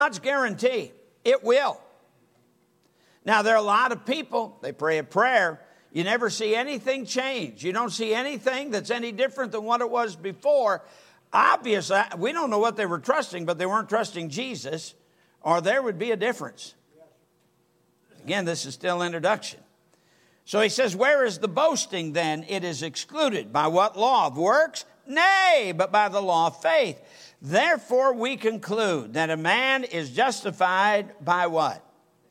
God's guarantee. It will. Now, there are a lot of people, they pray a prayer. You never see anything change. You don't see anything that's any different than what it was before. Obviously, we don't know what they were trusting, but they weren't trusting Jesus, or there would be a difference. Again, this is still introduction. So he says, where is the boasting then? It is excluded. By what law? Of works? Nay, but by the law of faith. Therefore, we conclude that a man is justified by what?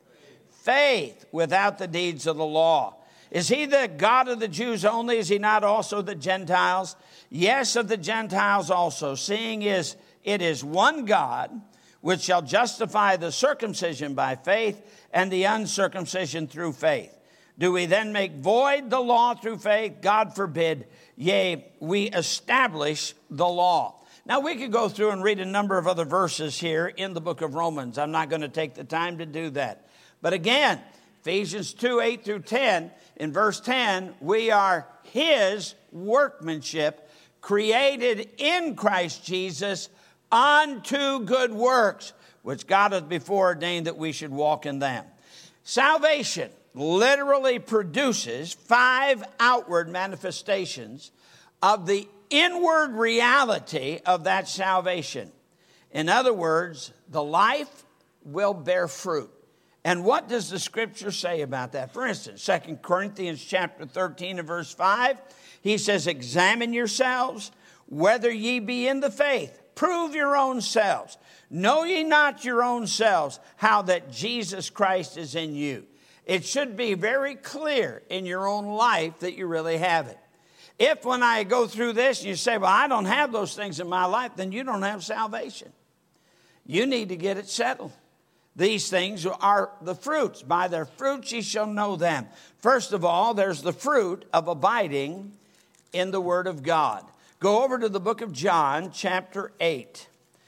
Faith, without the deeds of the law. Is he the God of the Jews only? Is he not also the Gentiles? Yes, of the Gentiles also, seeing it is one God, which shall justify the circumcision by faith and the uncircumcision through faith. Do we then make void the law through faith? God forbid. Yea, we establish the law. Now, we could go through and read a number of other verses here in the book of Romans. I'm not going to take the time to do that. But again, Ephesians 2:8 through 10, in verse 10, we are his workmanship, created in Christ Jesus unto good works, which God hath before ordained that we should walk in them. Salvation literally produces 5 outward manifestations of the inward reality of that salvation. In other words, the life will bear fruit. And what does the scripture say about that? For instance, 2 Corinthians chapter 13 and verse 5, he says, examine yourselves whether ye be in the faith. Prove your own selves. Know ye not your own selves how that Jesus Christ is in you. It should be very clear in your own life that you really have it. If when I go through this and you say, well, I don't have those things in my life, then you don't have salvation. You need to get it settled. These things are the fruits. By their fruits ye shall know them. First of all, there's the fruit of abiding in the Word of God. Go over to the book of John, chapter 8.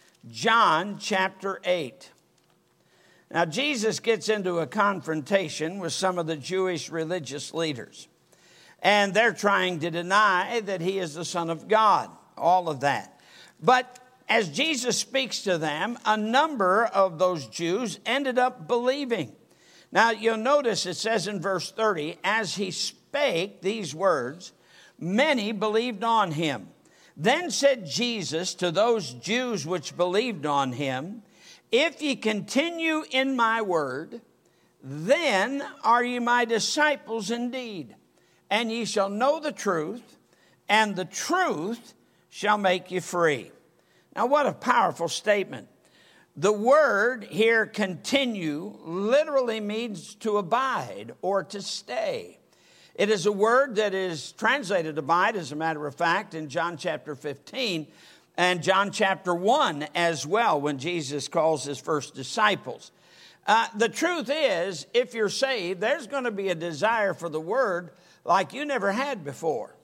John, chapter 8. Now, Jesus gets into a confrontation with some of the Jewish religious leaders. And they're trying to deny that he is the Son of God. All of that. But as Jesus speaks to them, a number of those Jews ended up believing. Now, you'll notice it says in verse 30, as he spake these words, many believed on him. Then said Jesus to those Jews which believed on him, if ye continue in my word, then are ye my disciples indeed. And ye shall know the truth, and the truth shall make you free. Now, what a powerful statement. The word here, continue, literally means to abide or to stay. It is a word that is translated abide, as a matter of fact, in John chapter 15 and John chapter 1 as well, when Jesus calls his first disciples. The truth is, if you're saved, there's going to be a desire for the word like you never had before.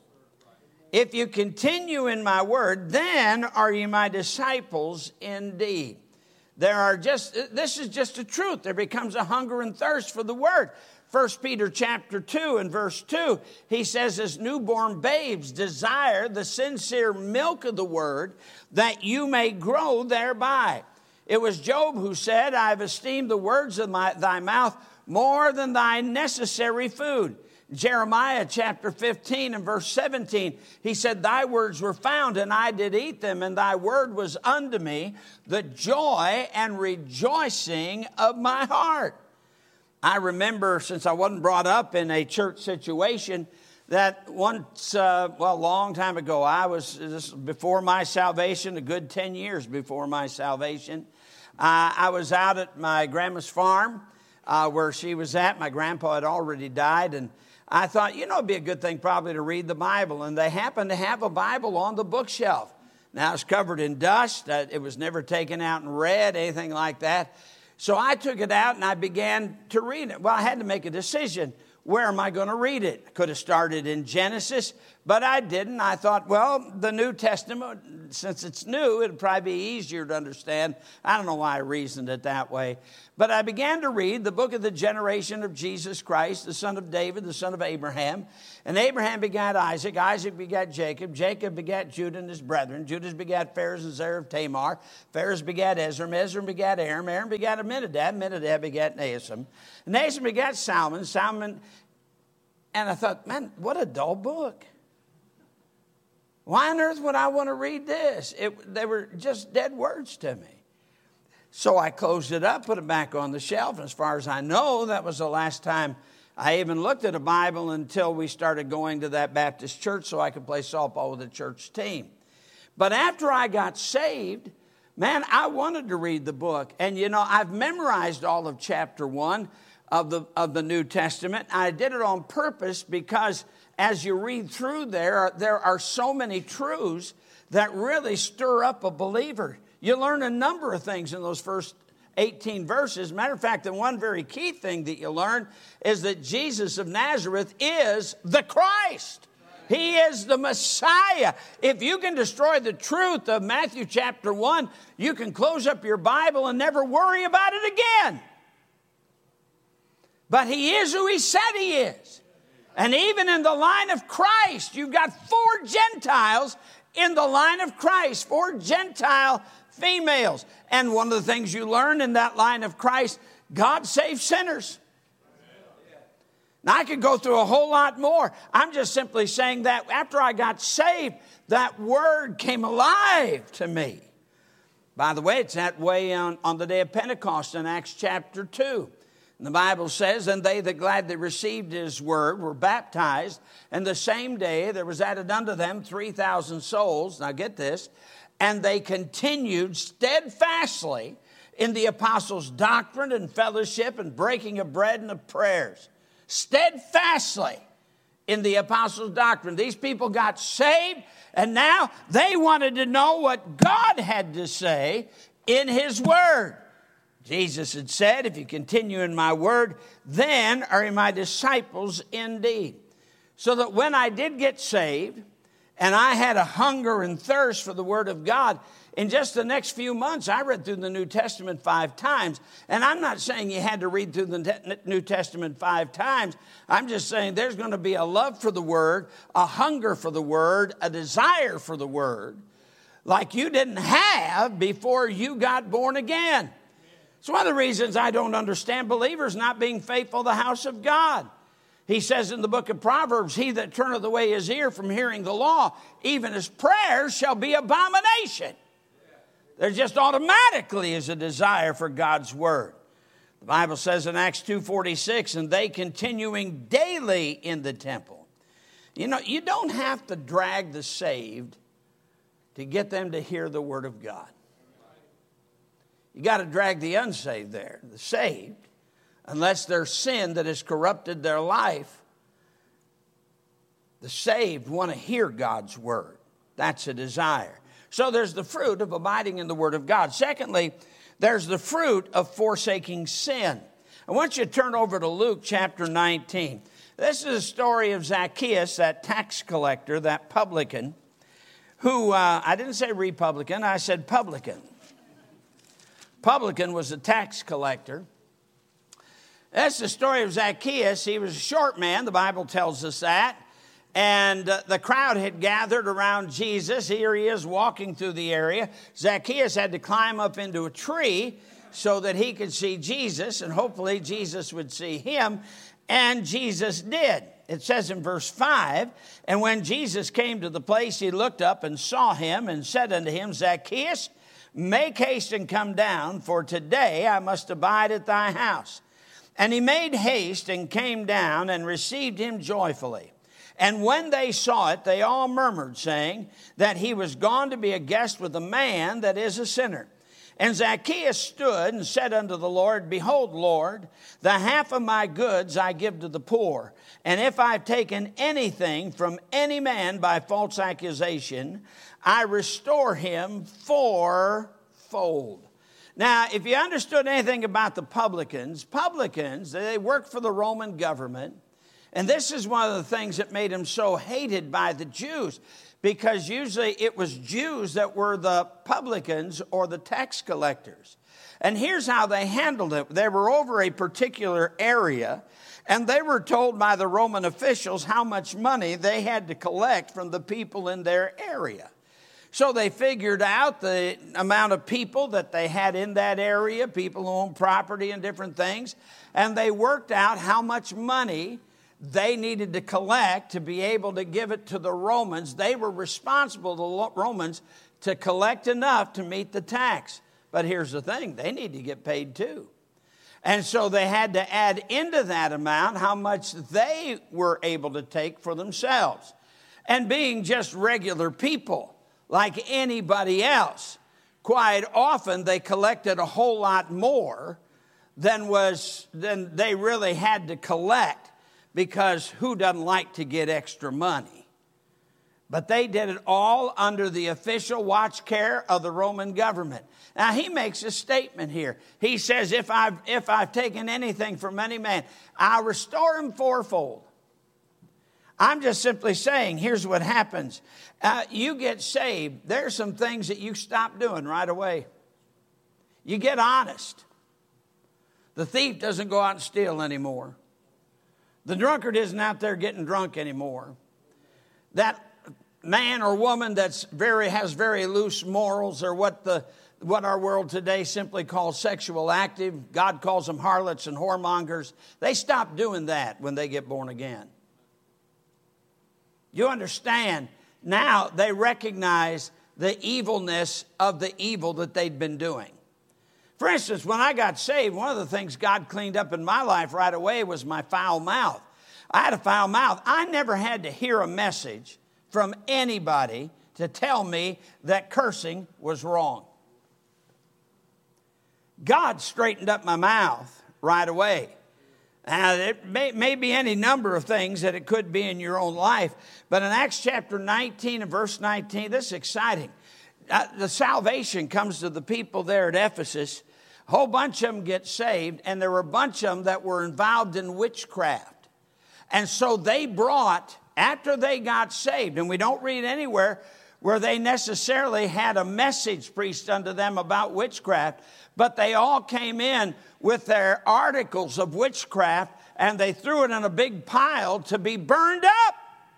If you continue in my word, then are you my disciples indeed. This is just the truth. There becomes a hunger and thirst for the word. 1 Peter chapter 2 and verse 2, he says, as newborn babes desire the sincere milk of the word, that you may grow thereby. It was Job who said, I have esteemed the words of thy mouth more than thy necessary food. Jeremiah chapter 15 and verse 17, he said, thy words were found, and I did eat them, and thy word was unto me the joy and rejoicing of my heart. I remember, since I wasn't brought up in a church situation, that once, a long time ago, this was before my salvation, a good 10 years before my salvation. I was out at my grandma's farm where she was at. My grandpa had already died, and I thought, it'd be a good thing probably to read the Bible. And they happened to have a Bible on the bookshelf. Now, it's covered in dust. It was never taken out and read, anything like that. So I took it out and I began to read it. Well, I had to make a decision. Where am I going to read it? I could have started in Genesis, But I didn't. I thought, well, the New Testament, since it's new, it'd probably be easier to understand. I don't know why I reasoned it that way. But I began to read the book of the generation of Jesus Christ, the son of David, the son of Abraham. And Abraham begat Isaac. Isaac begat Jacob. Jacob begat Judah and his brethren. Judah begat Pharez and Zerah of Tamar. Pharez begat Ezram. Ezram begat Aram. Aram begat Amminadab. Amminadab begat Naasam. Naasam begat Salmon. Salmon. And I thought, man, what a dull book. Why on earth would I want to read this? They were just dead words to me. So I closed it up, put it back on the shelf. And as far as I know, that was the last time I even looked at a Bible until we started going to that Baptist church so I could play softball with the church team. But after I got saved, man, I wanted to read the book. And, you know, I've memorized all of chapter 1 of the New Testament. I did it on purpose because as you read through there are so many truths that really stir up a believer. You learn a number of things in those first 18 verses. Matter of fact, the one very key thing that you learn is that Jesus of Nazareth is the Christ. He is the Messiah. If you can destroy the truth of Matthew chapter 1, you can close up your Bible and never worry about it again. But he is who he said he is. And even in the line of Christ, you've got 4 Gentiles in the line of Christ, 4 Gentile females. And one of the things you learn in that line of Christ, God saves sinners. Now, I could go through a whole lot more. I'm just simply saying that after I got saved, that word came alive to me. By the way, it's that way on the day of Pentecost in Acts chapter 2. And the Bible says, and they that gladly received his word were baptized, and the same day there was added unto them 3,000 souls. Now get this. And they continued steadfastly in the apostles' doctrine and fellowship and breaking of bread and of prayers. Steadfastly in the apostles' doctrine. These people got saved, and now they wanted to know what God had to say in his word. Jesus had said, if you continue in my word, then are you my disciples indeed. So that when I did get saved, and I had a hunger and thirst for the word of God, in just the next few months, I read through the New Testament 5 times. And I'm not saying you had to read through the New Testament 5 times. I'm just saying there's going to be a love for the word, a hunger for the word, a desire for the word, like you didn't have before you got born again. It's one of the reasons I don't understand believers not being faithful to the house of God. He says in the book of Proverbs, he that turneth away his ear from hearing the law, even his prayers shall be abomination. There just automatically is a desire for God's word. The Bible says in Acts 2:46, and they continuing daily in the temple. You know, you don't have to drag the saved to get them to hear the word of God. You got to drag the unsaved there, the saved, unless there's sin that has corrupted their life. The saved want to hear God's word. That's a desire. So there's the fruit of abiding in the word of God. Secondly, there's the fruit of forsaking sin. I want you to turn over to Luke chapter 19. This is a story of Zacchaeus, that tax collector, that publican, who, I didn't say Republican, I said publican. Publican was a tax collector. That's the story of Zacchaeus. He was a short man, the Bible tells us that. And the crowd had gathered around Jesus. Here he is walking through the area. Zacchaeus had to climb up into a tree so that he could see Jesus, and hopefully Jesus would see him. And Jesus did. It says in verse 5, and when Jesus came to the place, he looked up and saw him and said unto him, Zacchaeus, make haste and come down, for today I must abide at thy house. And he made haste and came down and received him joyfully. And when they saw it, they all murmured, saying that he was gone to be a guest with a man that is a sinner. And Zacchaeus stood and said unto the Lord, behold, Lord, the half of my goods I give to the poor. And if I've taken anything from any man by false accusation, I restore him fourfold. Now, if you understood anything about the publicans, they worked for the Roman government. And this is one of the things that made him so hated by the Jews, because usually it was Jews that were the publicans or the tax collectors. And here's how they handled it. They were over a particular area, and they were told by the Roman officials how much money they had to collect from the people in their area. So they figured out the amount of people that they had in that area, people who owned property and different things, and they worked out how much money they needed to collect to be able to give it to the Romans. They were responsible, the Romans, to collect enough to meet the tax. But here's the thing, they need to get paid too. And so they had to add into that amount how much they were able to take for themselves. And being just regular people, like anybody else, quite often they collected a whole lot more than they really had to collect, because who doesn't like to get extra money? But they did it all under the official watch care of the Roman government. Now, he makes a statement here. He says, if I've taken anything from any man, I'll restore him fourfold. I'm just simply saying, here's what happens. You get saved, there's some things that you stop doing right away. You get honest. The thief doesn't go out and steal anymore. The drunkard isn't out there getting drunk anymore. That man or woman has very loose morals, or what our world today simply calls sexual active. God calls them harlots and whoremongers. They stop doing that when they get born again. You understand? Now they recognize the evilness of the evil that they'd been doing. For instance, when I got saved, one of the things God cleaned up in my life right away was my foul mouth. I had a foul mouth. I never had to hear a message from anybody to tell me that cursing was wrong. God straightened up my mouth right away. Now, it may be any number of things that it could be in your own life, but in Acts chapter 19 and verse 19, this is exciting. The salvation comes to the people there at Ephesus. A whole bunch of them get saved, and there were a bunch of them that were involved in witchcraft. And so they brought, after they got saved, and we don't read anywhere where they necessarily had a message preached unto them about witchcraft, but they all came in with their articles of witchcraft, and they threw it in a big pile to be burned up.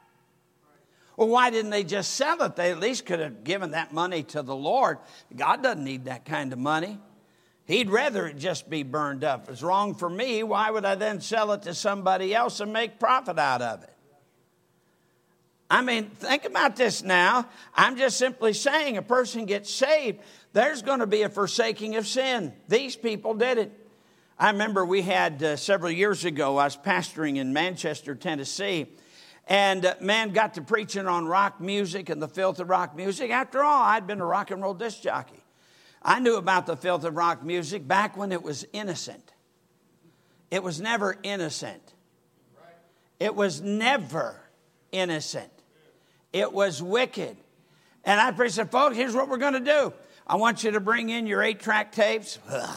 Well, why didn't they just sell it? They at least could have given that money to the Lord. God doesn't need that kind of money. He'd rather it just be burned up. If it's wrong for me, why would I then sell it to somebody else and make profit out of it? I mean, think about this now. I'm just simply saying, a person gets saved, there's going to be a forsaking of sin. These people did it. I remember we had several years ago, I was pastoring in Manchester, Tennessee, and man got to preaching on rock music and the filth of rock music. After all, I'd been a rock and roll disc jockey. I knew about the filth of rock music back when it was innocent. It was never innocent. It was never innocent. It was wicked. And I said, folks, here's what we're going to do. I want you to bring in your 8-track tapes.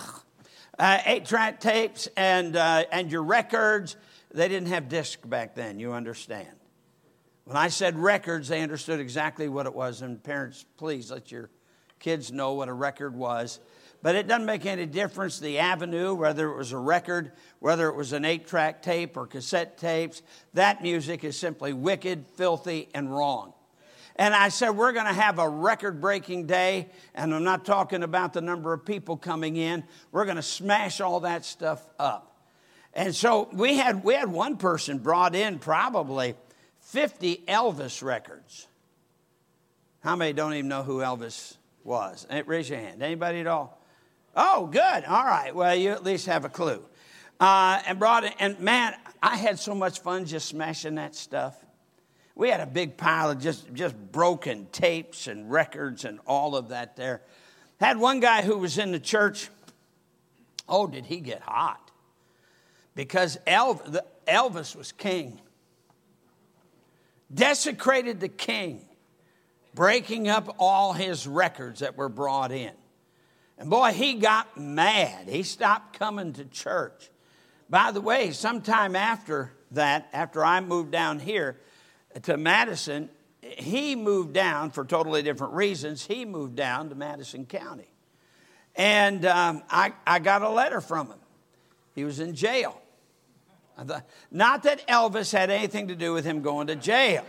8-track tapes and your records. They didn't have discs back then, you understand. When I said records, they understood exactly what it was. And parents, please let your kids know what a record was. But it doesn't make any difference, the avenue, whether it was a record, whether it was an 8-track tape or cassette tapes. That music is simply wicked, filthy, and wrong. And I said, we're going to have a record-breaking day, and I'm not talking about the number of people coming in. We're going to smash all that stuff up. And so we had one person brought in probably 50 Elvis records. How many don't even know who Elvis was? Raise your hand. Anybody at all? Oh, good. All right. Well, you at least have a clue. And brought it. And man, I had so much fun just smashing that stuff. We had a big pile of just broken tapes and records and all of that there. Had one guy who was in the church. Oh, did he get hot? Because Elvis was king. Desecrated the king. Breaking up all his records that were brought in. And boy, he got mad. He stopped coming to church. By the way, sometime after that after I moved down here to Madison, he moved down for totally different reasons. He moved down to Madison County. And I got a letter from him. He was in jail. Not that Elvis had anything to do with him going to jail.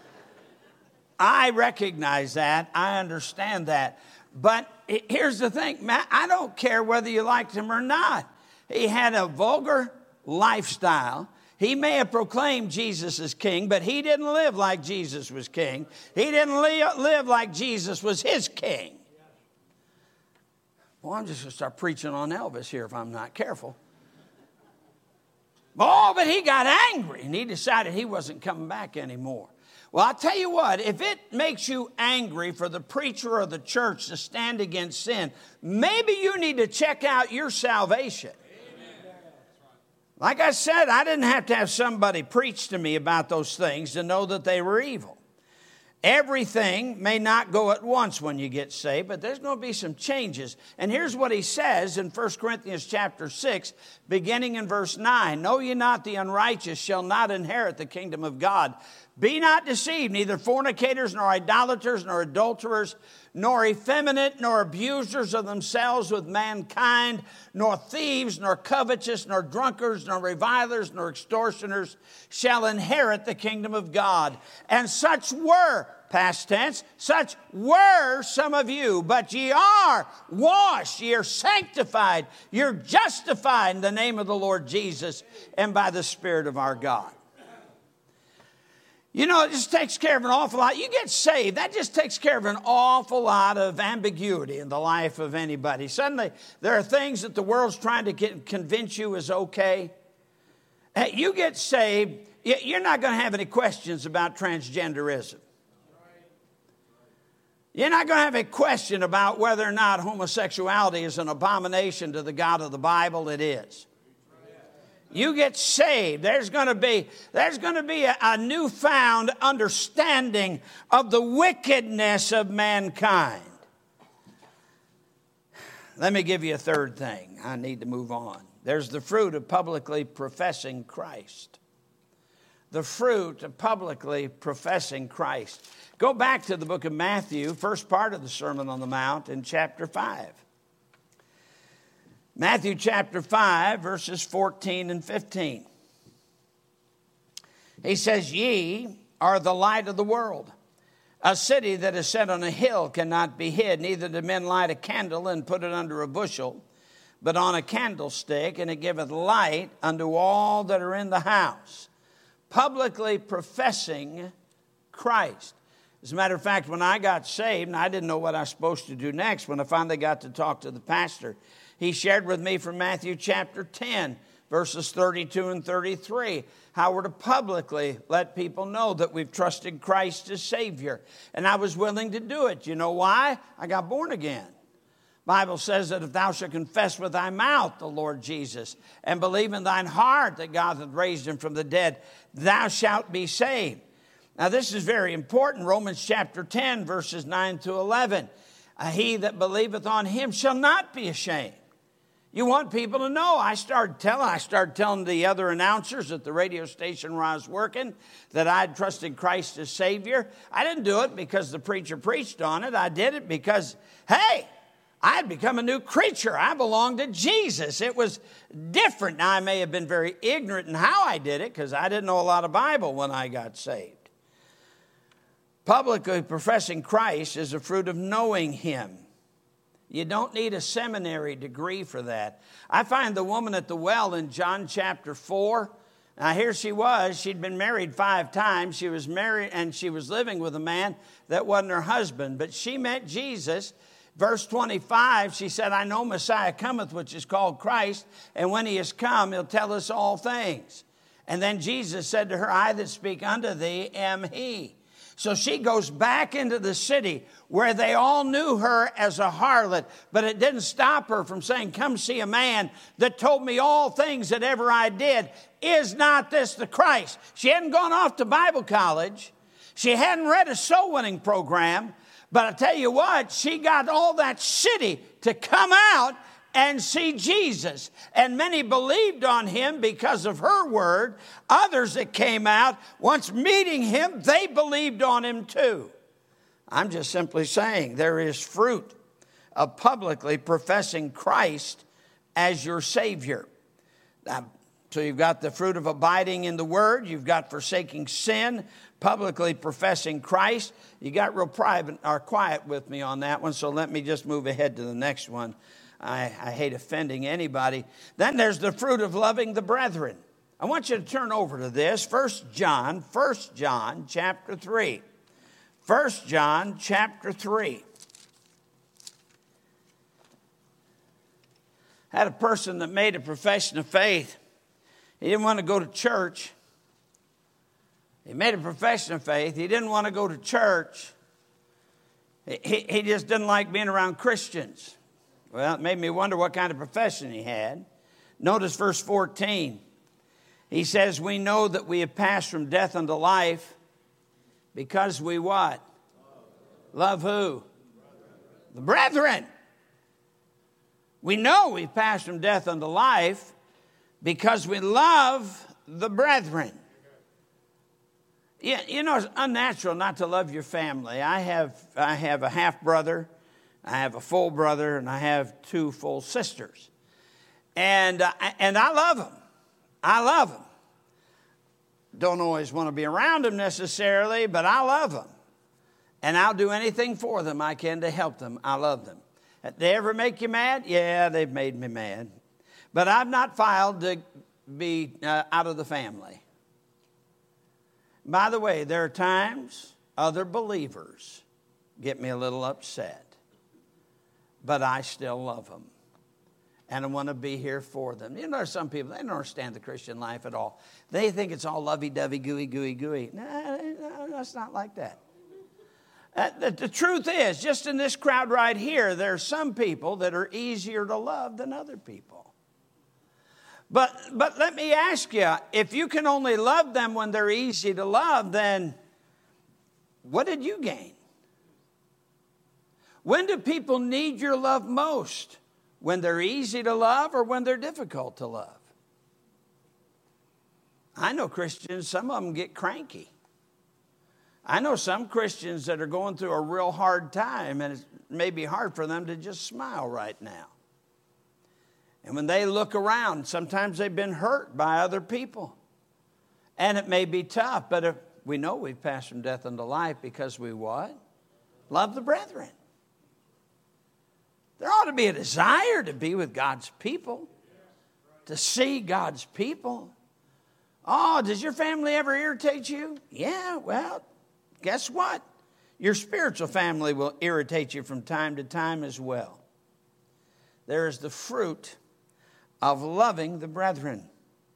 I recognize that. I understand that. But here's the thing, Matt, I don't care whether you liked him or not. He had a vulgar lifestyle. He may have proclaimed Jesus as king, but he didn't live like Jesus was king. He didn't live like Jesus was his king. Well, I'm just going to start preaching on Elvis here if I'm not careful. Oh, but he got angry, and he decided he wasn't coming back anymore. Well, I'll tell you what, if it makes you angry for the preacher or the church to stand against sin, maybe you need to check out your salvation. Amen. Like I said, I didn't have to have somebody preach to me about those things to know that they were evil. Everything may not go at once when you get saved, but there's going to be some changes. And here's what he says in 1 Corinthians chapter 6, beginning in verse 9. Know ye not the unrighteous shall not inherit the kingdom of God. Be not deceived, neither fornicators, nor idolaters, nor adulterers, nor effeminate, nor abusers of themselves with mankind, nor thieves, nor covetous, nor drunkards, nor revilers, nor extortioners shall inherit the kingdom of God. And such were, past tense, such were some of you, but ye are washed, ye are sanctified, you're justified in the name of the Lord Jesus and by the Spirit of our God. You know, it just takes care of an awful lot. You get saved, that just takes care of an awful lot of ambiguity in the life of anybody. Suddenly, there are things that the world's trying to convince you is okay. You get saved, you're not going to have any questions about transgenderism. You're not going to have a question about whether or not homosexuality is an abomination to the God of the Bible. It is. You get saved, there's going to be a newfound understanding of the wickedness of mankind. Let me give you a third thing. I need to move on. There's the fruit of publicly professing Christ. The fruit of publicly professing Christ. Go back to the book of Matthew, first part of the Sermon on the Mount in chapter 5. Matthew chapter 5, verses 14 and 15. He says, ye are the light of the world. A city that is set on a hill cannot be hid. Neither do men light a candle and put it under a bushel, but on a candlestick, and it giveth light unto all that are in the house. Publicly professing Christ. As a matter of fact, when I got saved, and I didn't know what I was supposed to do next, when I finally got to talk to the pastor, he shared with me from Matthew chapter 10, verses 32 and 33, how we're to publicly let people know that we've trusted Christ as Savior. And I was willing to do it. You know why? I got born again. Bible says that if thou shalt confess with thy mouth the Lord Jesus and believe in thine heart that God hath raised him from the dead, thou shalt be saved. Now this is very important. Romans chapter 10, verses 9 to 11. He that believeth on him shall not be ashamed. You want people to know. I started telling the other announcers at the radio station where I was working that I'd trusted Christ as Savior. I didn't do it because the preacher preached on it. I did it because, hey, I had become a new creature. I belonged to Jesus. It was different. Now, I may have been very ignorant in how I did it because I didn't know a lot of Bible when I got saved. Publicly professing Christ is a fruit of knowing him. You don't need a seminary degree for that. I find the woman at the well in John chapter 4. Now here she was. She'd been married 5 times. She was married and she was living with a man that wasn't her husband. But she met Jesus. Verse 25, she said, I know Messiah cometh, which is called Christ. And when he is come, he'll tell us all things. And then Jesus said to her, I that speak unto thee am he. So she goes back into the city where they all knew her as a harlot, but it didn't stop her from saying, come see a man that told me all things that ever I did. Is not this the Christ? She hadn't gone off to Bible college. She hadn't read a soul winning program, but I tell you what, she got all that city to come out and see Jesus. And many believed on him because of her word. Others that came out, once meeting him, they believed on him too. I'm just simply saying there is fruit of publicly professing Christ as your Savior. So you've got the fruit of abiding in the Word. You've got forsaking sin, publicly professing Christ. You got real private or quiet with me on that one, so let me just move ahead to the next one. I hate offending anybody. Then there's the fruit of loving the brethren. I want you to turn over to this, 1 John chapter 3. 1 John chapter 3. I had a person that made a profession of faith. He didn't want to go to church. He made a profession of faith. He didn't want to go to church. He just didn't like being around Christians. Well, it made me wonder what kind of profession he had. Notice verse 14. He says, we know that we have passed from death unto life because we what? Love who? The brethren. We know we've passed from death unto life because we love the brethren. Yeah, you know, it's unnatural not to love your family. I have a half brother, I have a full brother, and I have 2 full sisters. And I love them. I love them. Don't always want to be around them necessarily, but I love them. And I'll do anything for them I can to help them. I love them. They ever make you mad? Yeah, they've made me mad. But I've not filed to be out of the family. By the way, there are times other believers get me a little upset. But I still love them. And I want to be here for them. You know, there's some people, they don't understand the Christian life at all. They think it's all lovey-dovey, gooey. No, it's not like that. The truth is, just in this crowd right here, there are some people that are easier to love than other people. But let me ask you, if you can only love them when they're easy to love, then what did you gain? When do people need your love most? When they're easy to love or when they're difficult to love? I know Christians, some of them get cranky. I know some Christians that are going through a real hard time, and it may be hard for them to just smile right now. And when they look around, sometimes they've been hurt by other people. And it may be tough, but if we know we've passed from death unto life because we what? Love the brethren. There ought to be a desire to be with God's people, to see God's people. Oh, does your family ever irritate you? Yeah, well, guess what? Your spiritual family will irritate you from time to time as well. There is the fruit of loving the brethren.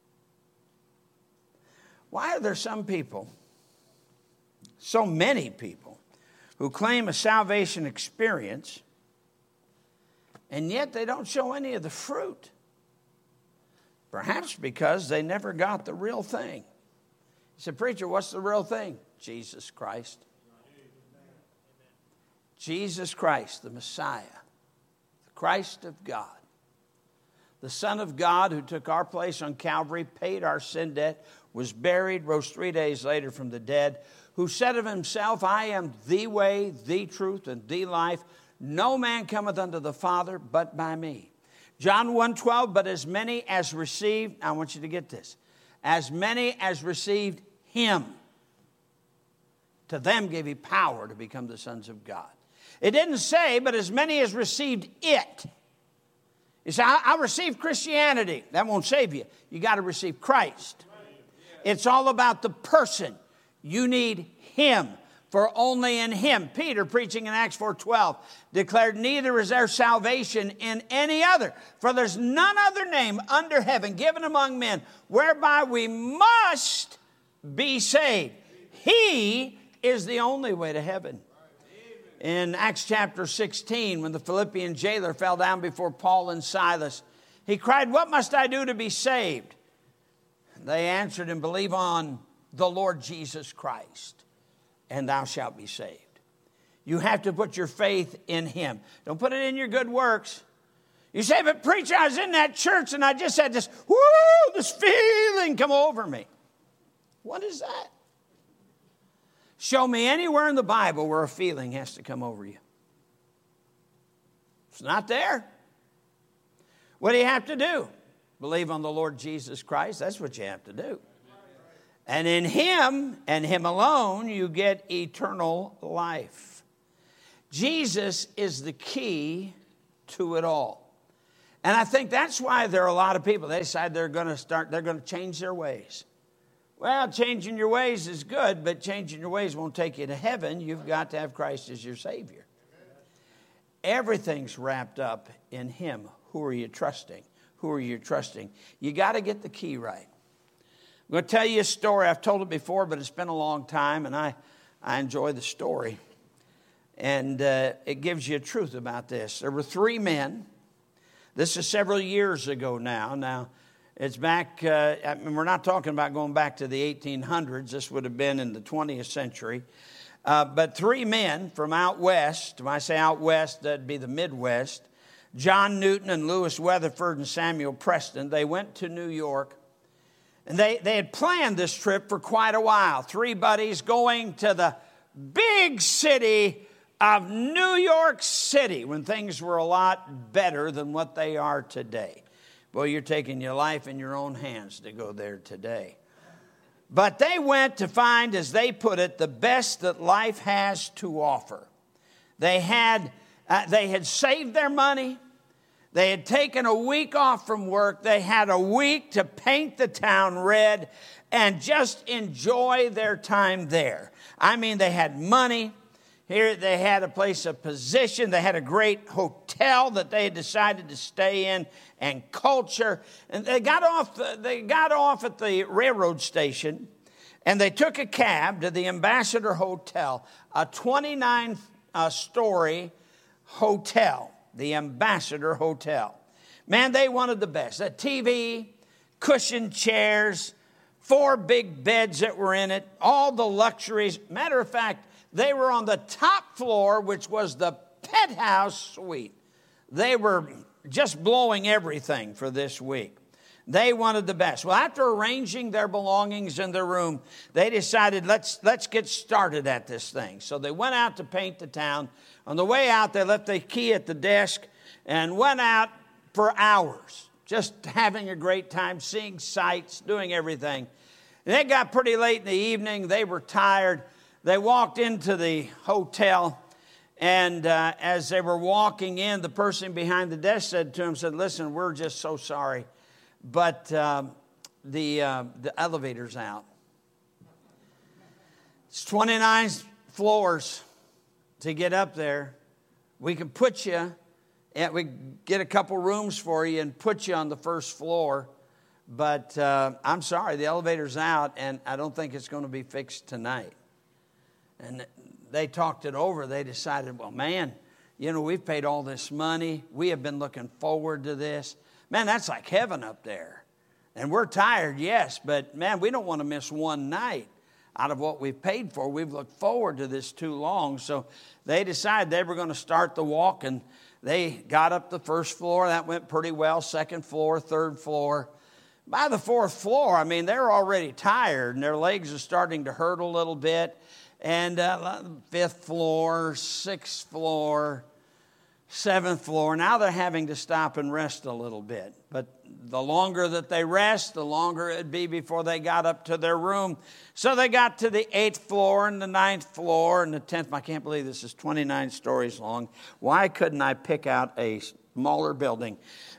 Why are there some people, so many people, who claim a salvation experience, and yet they don't show any of the fruit? Perhaps because they never got the real thing. You said, preacher, what's the real thing? Jesus Christ. Jesus Christ, the Messiah, the Christ of God. The Son of God who took our place on Calvary, paid our sin debt, was buried, rose 3 days later from the dead, who said of himself, I am the way, the truth, and the life. No man cometh unto the Father but by me. John 1:12, but as many as received, I want you to get this, as many as received him, to them gave he power to become the sons of God. It didn't say, but as many as received it. You say, I received Christianity. That won't save you. You got to receive Christ. It's all about the person. You need him, for only in him. Peter, preaching in Acts 4:12, declared, neither is there salvation in any other, for there's none other name under heaven given among men whereby we must be saved. He is the only way to heaven. In Acts chapter 16, when the Philippian jailer fell down before Paul and Silas, he cried, what must I do to be saved? They answered him, believe on the Lord Jesus Christ, and thou shalt be saved. You have to put your faith in him. Don't put it in your good works. You say, but preacher, I was in that church and I just had this feeling come over me. What is that? Show me anywhere in the Bible where a feeling has to come over you. It's not there. What do you have to do? Believe on the Lord Jesus Christ. That's what you have to do. And in Him and Him alone, you get eternal life. Jesus is the key to it all. And I think that's why there are a lot of people, they decide they're going to change their ways. Well, changing your ways is good, but changing your ways won't take you to heaven. You've got to have Christ as your Savior. Everything's wrapped up in Him. Who are you trusting? Who are you trusting? You got to get the key right. I'm going to tell you a story. I've told it before, but it's been a long time, and I enjoy the story. And it gives you a truth about this. There were 3 men. This is several years ago now. Now, it's back, we're not talking about going back to the 1800s. This would have been in the 20th century. But 3 men from out west, when I say out west, that'd be the Midwest, John Newton and Lewis Weatherford and Samuel Preston, they went to New York. And they had planned this trip for quite a while. 3 buddies going to the big city of New York City when things were a lot better than what they are today. Boy, you're taking your life in your own hands to go there today. But they went to find, as they put it, the best that life has to offer. They had saved their money. They had taken a week off from work. They had a week to paint the town red and just enjoy their time there. I mean, they had money. Here they had a place of position. They had a great hotel that they had decided to stay in and culture. And they got off at the railroad station, and they took a cab to the Ambassador Hotel, a 29-story hotel, the Ambassador Hotel. Man, they wanted the best. A TV, cushioned chairs, 4 big beds that were in it, all the luxuries. Matter of fact, they were on the top floor, which was the penthouse suite. They were just blowing everything for this week. They wanted the best. Well, after arranging their belongings in their room, they decided, let's get started at this thing. So they went out to paint the town. On the way out, they left the key at the desk and went out for hours, just having a great time, seeing sights, doing everything. And it got pretty late in the evening. They were tired. They walked into the hotel, and as they were walking in, the person behind the desk said to him, listen, we're just so sorry, but the elevator's out. It's 29 floors to get up there. We can put you, and we get a couple rooms for you and put you on the first floor, but I'm sorry, the elevator's out, and I don't think it's going to be fixed tonight. And they talked it over. They decided, well, man, we've paid all this money. We have been looking forward to this. Man, that's like heaven up there. And we're tired, yes, but man, we don't want to miss one night out of what we've paid for. We've looked forward to this too long. So they decided they were going to start the walk, and they got up the first floor. That went pretty well. Second floor, third floor. By the fourth floor, I mean, they're already tired, and their legs are starting to hurt a little bit. And 5th floor, 6th floor, 7th floor. Now they're having to stop and rest a little bit. But the longer that they rest, the longer it'd be before they got up to their room. So they got to the 8th floor and the 9th floor and the 10th. I can't believe this is 29 stories long. Why couldn't I pick out a smaller building?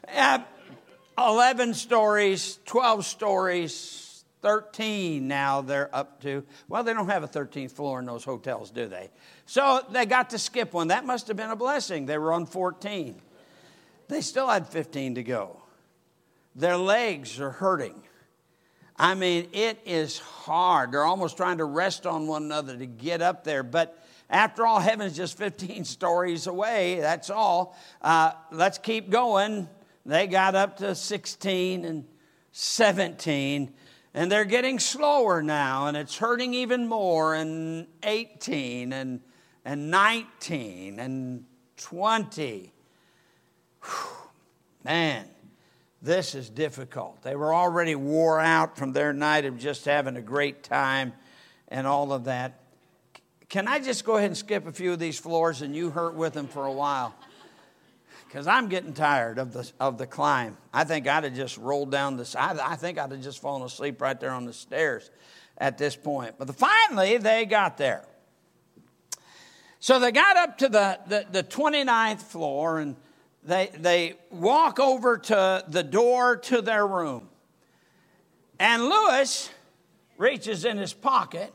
11 stories, 12 stories. 13 now they're up to. Well, they don't have a 13th floor in those hotels, do they? So they got to skip one. That must have been a blessing. They were on 14. They still had 15 to go. Their legs are hurting. I mean, it is hard. They're almost trying to rest on one another to get up there. But after all, heaven's just 15 stories away. That's all. Let's keep going. They got up to 16 and 17. And they're getting slower now, and it's hurting even more, and 18, and 19, and 20. Whew. Man, this is difficult. They were already wore out from their night of just having a great time and all of that. Can I just go ahead and skip a few of these floors and you hurt with them for a while? Because I'm getting tired of the climb. I think I'd have just rolled down this. I think I'd have just fallen asleep right there on the stairs at this point. But finally, they got there. So they got up to the 29th floor, and they walk over to the door to their room. And Lewis reaches in his pocket.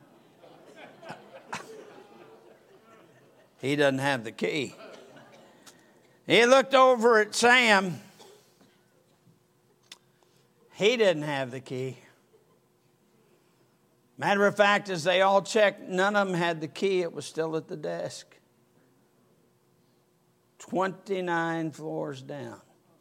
He doesn't have the key. He looked over at Sam. He didn't have the key. Matter of fact, as they all checked, none of them had the key. It was still at the desk. 29 floors down.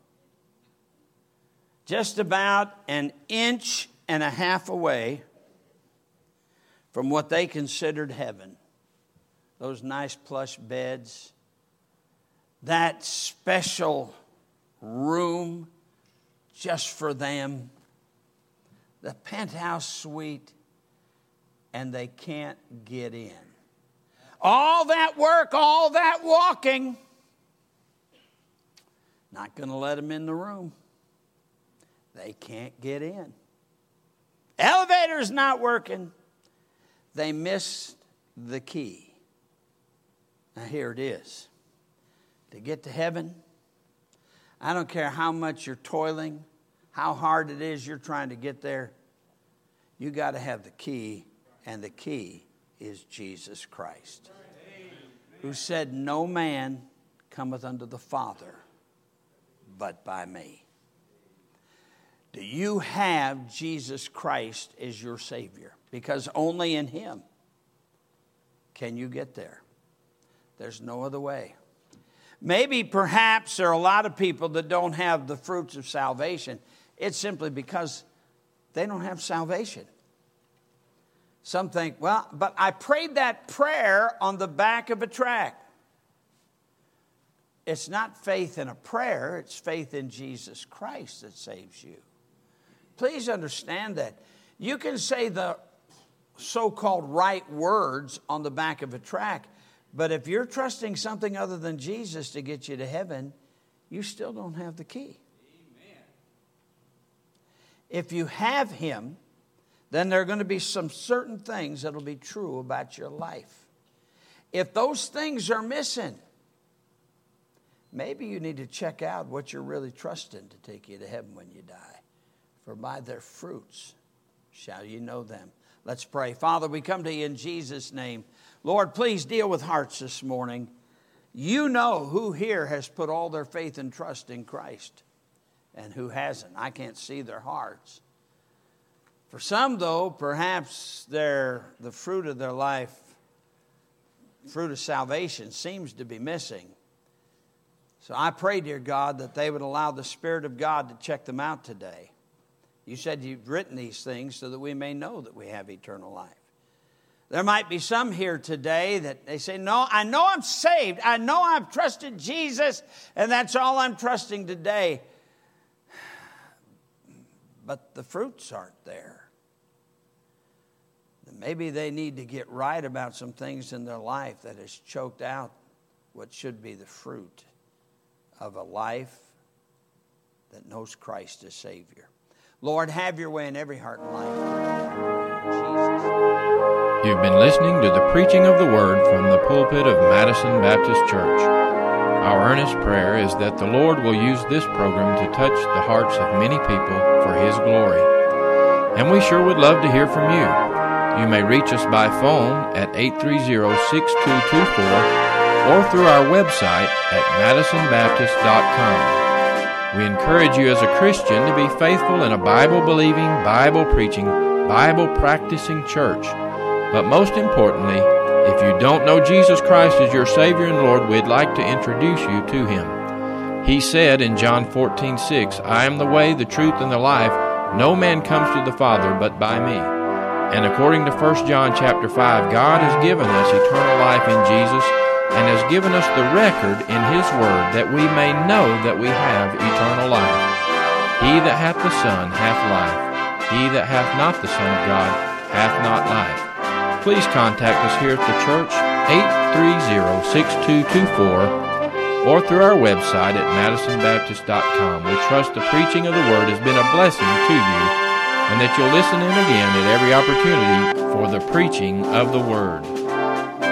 Just about an inch and a half away from what they considered heaven. Those nice plush beds. That special room just for them. The penthouse suite. And they can't get in. All that work, all that walking, not going to let them in the room. They can't get in. Elevator's not working. They missed the key. Now here it is. To get to heaven, I don't care how much you're toiling, how hard it is you're trying to get there, you got to have the key. And the key is Jesus Christ, who said, no man cometh unto the Father but by me. Do you have Jesus Christ as your Savior? Because only in Him can you get there. There's no other way. Maybe perhaps there are a lot of people that don't have the fruits of salvation. It's simply because they don't have salvation. Some think, well, but I prayed that prayer on the back of a tract. It's not faith in a prayer. It's faith in Jesus Christ that saves you. Please understand that. You can say the so-called right words on the back of a tract, but if you're trusting something other than Jesus to get you to heaven, you still don't have the key. Amen. If you have Him, then there are going to be some certain things that will be true about your life. If those things are missing, maybe you need to check out what you're really trusting to take you to heaven when you die. For by their fruits shall you know them. Let's pray. Father, we come to you in Jesus' name. Lord, please deal with hearts this morning. You know who here has put all their faith and trust in Christ and who hasn't. I can't see their hearts. For some, though, perhaps the fruit of their life, fruit of salvation, seems to be missing. So I pray, dear God, that they would allow the Spirit of God to check them out today. You said you've written these things so that we may know that we have eternal life. There might be some here today that they say, no, I know I'm saved. I know I've trusted Jesus, and that's all I'm trusting today. But the fruits aren't there. Maybe they need to get right about some things in their life that has choked out what should be the fruit of a life that knows Christ as Savior. Lord, have your way in every heart and life. Jesus. You've been listening to the preaching of the Word from the pulpit of Madison Baptist Church. Our earnest prayer is that the Lord will use this program to touch the hearts of many people for His glory. And we sure would love to hear from you. You may reach us by phone at 830-6224 or through our website at madisonbaptist.com. We encourage you as a Christian to be faithful in a Bible-believing, Bible-preaching, Bible-practicing church. But most importantly, if you don't know Jesus Christ as your Savior and Lord, we'd like to introduce you to Him. He said in John 14:6, I am the way, the truth, and the life. No man comes to the Father but by me. And according to 1 John chapter 5, God has given us eternal life in Jesus, and has given us the record in His Word, that we may know that we have eternal life. He that hath the Son hath life. He that hath not the Son of God hath not life. Please contact us here at the church, 830-6224, or through our website at madisonbaptist.com. We trust the preaching of the Word has been a blessing to you, and that you'll listen in again at every opportunity for the preaching of the Word.